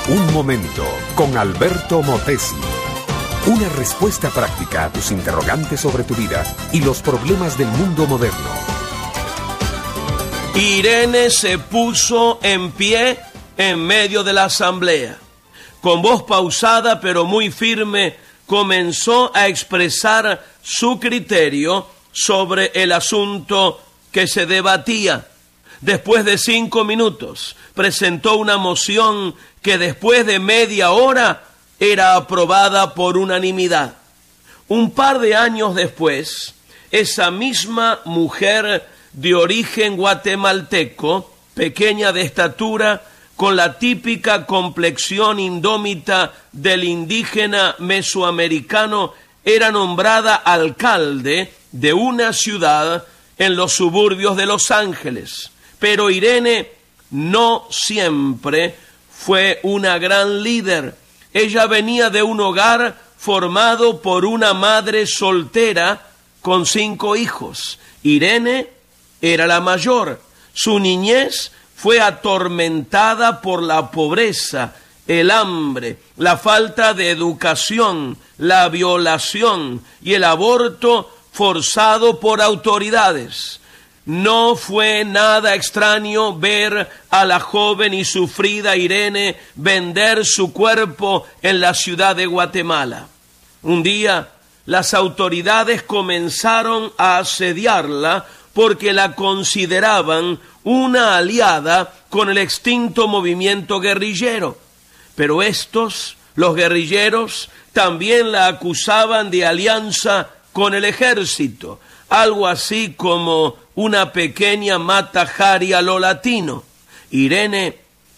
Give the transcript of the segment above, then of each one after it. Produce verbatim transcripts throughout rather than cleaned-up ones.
Un momento con Alberto Motesi. Una respuesta práctica a tus interrogantes sobre tu vida y los problemas del mundo moderno. Irene se puso en pie en medio de la asamblea. Con voz pausada pero muy firme, comenzó a expresar su criterio sobre el asunto que se debatía. Después de cinco minutos, presentó una moción que después de media hora era aprobada por unanimidad. Un par de años después, esa misma mujer de origen guatemalteco, pequeña de estatura, con la típica complexión indómita del indígena mesoamericano, era nombrada alcalde de una ciudad en los suburbios de Los Ángeles. Pero Irene no siempre fue una gran líder. Ella venía de un hogar formado por una madre soltera con cinco hijos. Irene era la mayor. Su niñez fue atormentada por la pobreza, el hambre, la falta de educación, la violación y el aborto forzado por autoridades. No fue nada extraño ver a la joven y sufrida Irene vender su cuerpo en la ciudad de Guatemala. Un día, las autoridades comenzaron a asediarla porque la consideraban una aliada con el extinto movimiento guerrillero. Pero estos, los guerrilleros, también la acusaban de alianza con el ejército, algo así como una pequeña Mata Hari a lo latino. Irene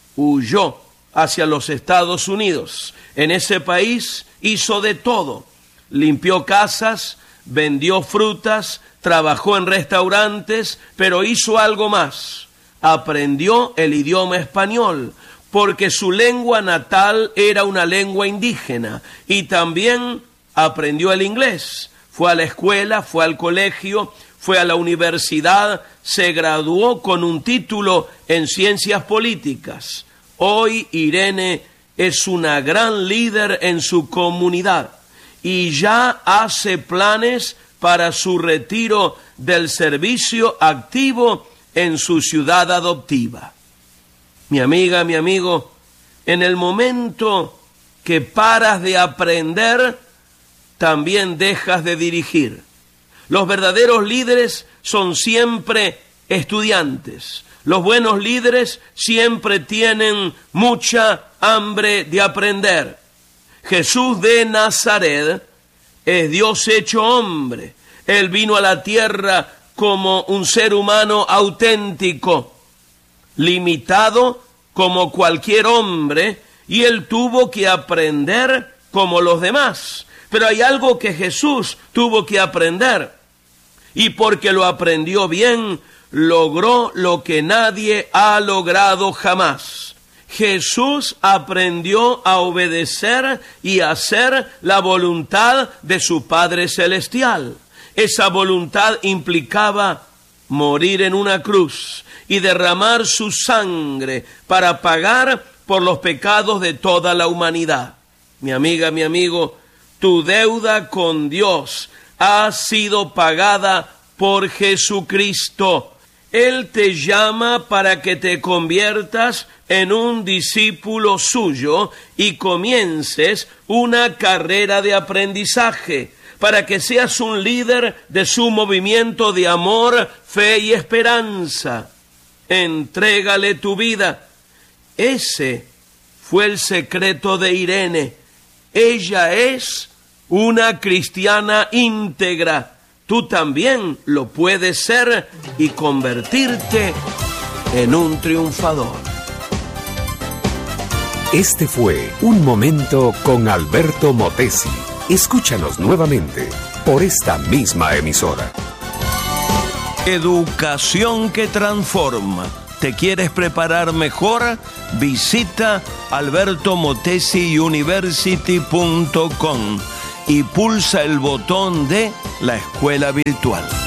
huyó hacia los Estados Unidos. En ese país hizo de todo. Limpió casas, vendió frutas, trabajó en restaurantes, pero hizo algo más. Aprendió el idioma español, porque su lengua natal era una lengua indígena, y también aprendió el inglés. Fue a la escuela, fue al colegio, fue a la universidad, se graduó con un título en ciencias políticas. Hoy Irene es una gran líder en su comunidad y ya hace planes para su retiro del servicio activo en su ciudad adoptiva. Mi amiga, mi amigo, en el momento que paras de aprender, también dejas de dirigir. Los verdaderos líderes son siempre estudiantes. Los buenos líderes siempre tienen mucha hambre de aprender. Jesús de Nazaret es Dios hecho hombre. Él vino a la tierra como un ser humano auténtico, limitado como cualquier hombre, y él tuvo que aprender como los demás. Pero hay algo que Jesús tuvo que aprender, y porque lo aprendió bien, logró lo que nadie ha logrado jamás. Jesús aprendió a obedecer y a hacer la voluntad de su Padre Celestial. Esa voluntad implicaba morir en una cruz y derramar su sangre para pagar por los pecados de toda la humanidad. Mi amiga, mi amigo, tu deuda con Dios ha sido pagada por Jesucristo. Él te llama para que te conviertas en un discípulo suyo y comiences una carrera de aprendizaje, para que seas un líder de su movimiento de amor, fe y esperanza. Entrégale tu vida. Ese fue el secreto de Irene. Ella es una cristiana íntegra. Tú también lo puedes ser y convertirte en un triunfador. Este fue Un Momento con Alberto Motesi. Escúchanos nuevamente por esta misma emisora. Educación que transforma. ¿Te quieres preparar mejor? Visita alberto motesi university punto com y pulsa el botón de la escuela virtual.